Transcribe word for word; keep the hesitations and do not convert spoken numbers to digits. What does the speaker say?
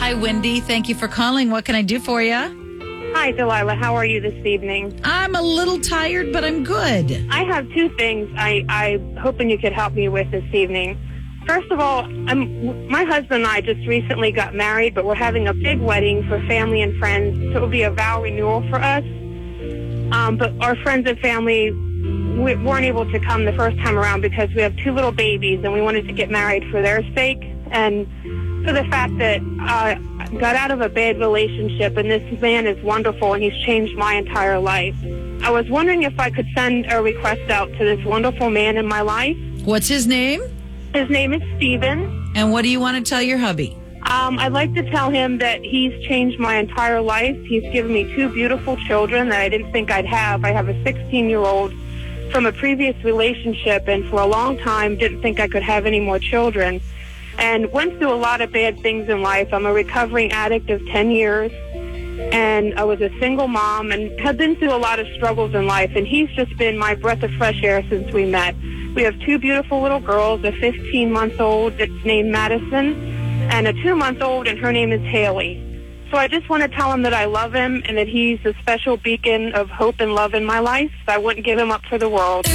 Hi, Wendy. Thank you for calling. What can I do for you? Hi, Delilah. How are you this evening? I'm a little tired, but I'm good. I have two things I, I'm hoping you could help me with this evening. First of all, I'm, my husband and I just recently got married, but we're having a big wedding for family and friends, so it will be a vow renewal for us. Um, but our friends and family we weren't able to come the first time around because we have two little babies, and we wanted to get married for their sake. And for the fact that I uh, got out of a bad relationship, and this man is wonderful, and he's changed my entire life. I was wondering if I could send a request out to this wonderful man in my life. What's his name? His name is Steven. And what do you want to tell your hubby? Um, I'd like to tell him that he's changed my entire life. He's given me two beautiful children that I didn't think I'd have. I have a sixteen-year-old from a previous relationship, and for a long time didn't think I could have any more children. And went through a lot of bad things in life. I'm a recovering addict of ten years, and I was a single mom and have been through a lot of struggles in life, and he's just been my breath of fresh air since we met. We have two beautiful little girls, a fifteen-month-old that's named Madison, and a two-month-old, and her name is Haley. So I just want to tell him that I love him and that he's a special beacon of hope and love in my life. I wouldn't give him up for the world.